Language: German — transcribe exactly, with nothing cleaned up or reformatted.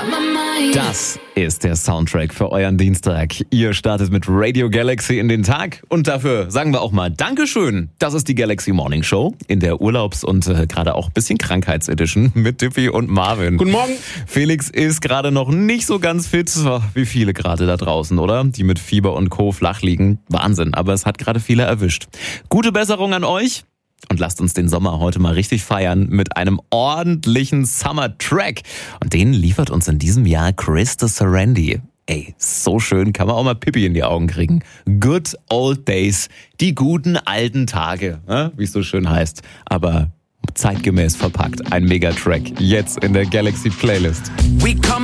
Das ist der Soundtrack für euren Dienstag. Ihr startet mit Radio Galaxy in den Tag und dafür sagen wir auch mal Dankeschön. Das ist die Galaxy Morning Show in der Urlaubs- und äh, gerade auch ein bisschen Krankheitsedition mit Dippy und Marvin. Guten Morgen. Felix ist gerade noch nicht so ganz fit, wie viele gerade da draußen, oder? Die mit Fieber und Co. flach liegen. Wahnsinn, aber es hat gerade viele erwischt. Gute Besserung an euch. Und lasst uns den Sommer heute mal richtig feiern mit einem ordentlichen Summer-Track. Und den liefert uns in diesem Jahr Krista Sarandy. Ey, so schön, kann man auch mal Pippi in die Augen kriegen. Good old days, die guten alten Tage, ne? Wie es so schön heißt. Aber zeitgemäß verpackt, ein Megatrack, jetzt in der Galaxy Playlist.